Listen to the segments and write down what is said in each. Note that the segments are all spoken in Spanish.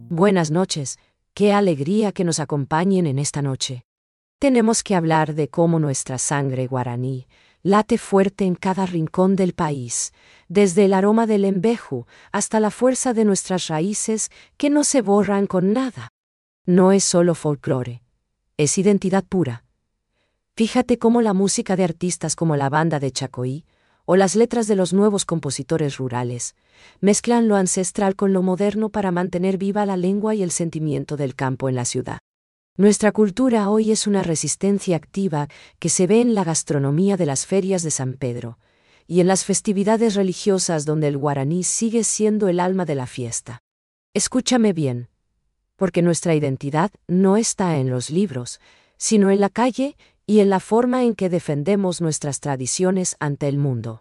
Buenas noches, qué alegría que nos acompañen en esta noche. Tenemos que hablar de cómo nuestra sangre guaraní late fuerte en cada rincón del país, desde el aroma del embeju hasta la fuerza de nuestras raíces que no se borran con nada. No es solo folclore, es identidad pura. Fíjate cómo la música de artistas como la banda de Chacoí o las letras de los nuevos compositores rurales mezclan lo ancestral con lo moderno para mantener viva la lengua y el sentimiento del campo en la ciudad. Nuestra cultura hoy es una resistencia activa que se ve en la gastronomía de las ferias de San Pedro y en las festividades religiosas donde el guaraní sigue siendo el alma de la fiesta. Escúchame bien, porque nuestra identidad no está en los libros, sino en la calle y en la forma en que defendemos nuestras tradiciones ante el mundo.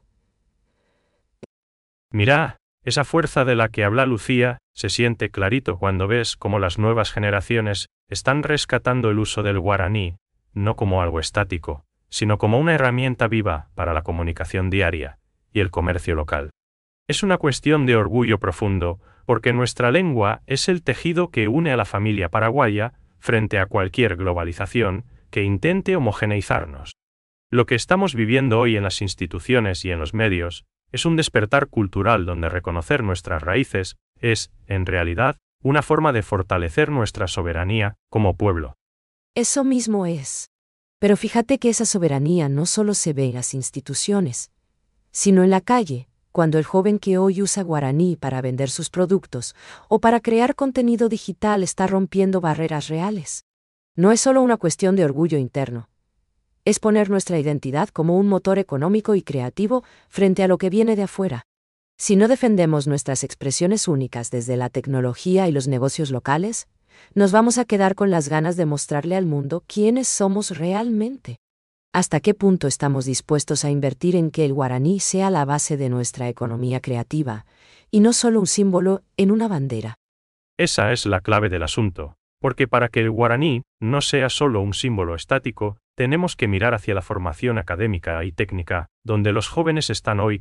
Mira, esa fuerza de la que habla Lucía se siente clarito cuando ves cómo las nuevas generaciones están rescatando el uso del guaraní, no como algo estático, sino como una herramienta viva para la comunicación diaria y el comercio local. Es una cuestión de orgullo profundo, porque nuestra lengua es el tejido que une a la familia paraguaya frente a cualquier globalización que intente homogeneizarnos. Lo que estamos viviendo hoy en las instituciones y en los medios es un despertar cultural donde reconocer nuestras raíces es, en realidad, una forma de fortalecer nuestra soberanía como pueblo. Eso mismo es. Pero fíjate que esa soberanía no solo se ve en las instituciones, sino en la calle, cuando el joven que hoy usa guaraní para vender sus productos o para crear contenido digital está rompiendo barreras reales. No es solo una cuestión de orgullo interno. Es poner nuestra identidad como un motor económico y creativo frente a lo que viene de afuera. Si no defendemos nuestras expresiones únicas desde la tecnología y los negocios locales, nos vamos a quedar con las ganas de mostrarle al mundo quiénes somos realmente. ¿Hasta qué punto estamos dispuestos a invertir en que el guaraní sea la base de nuestra economía creativa, y no solo un símbolo en una bandera? Esa es la clave del asunto, porque para que el guaraní no sea solo un símbolo estático, tenemos que mirar hacia la formación académica y técnica, donde los jóvenes están hoy